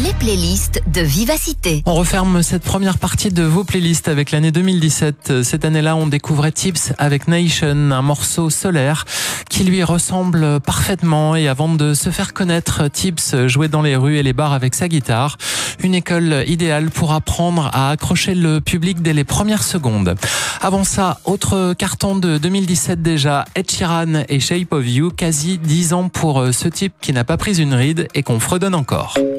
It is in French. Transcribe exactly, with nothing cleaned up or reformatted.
les playlists de Vivacité. On referme cette première partie de vos playlists avec l'année deux mille dix-sept. Cette année-là, on découvrait Tips avec Nation, un morceau solaire qui lui ressemble parfaitement. Et avant de se faire connaître, Tips jouait dans les rues et les bars avec sa guitare. Une école idéale pour apprendre à accrocher le public dès les premières secondes. Avant ça, autre carton de deux mille dix-sept déjà, Ed Sheeran et Shape of You, quasi dix ans pour ce type qui n'a pas pris une ride et qu'on fredonne encore.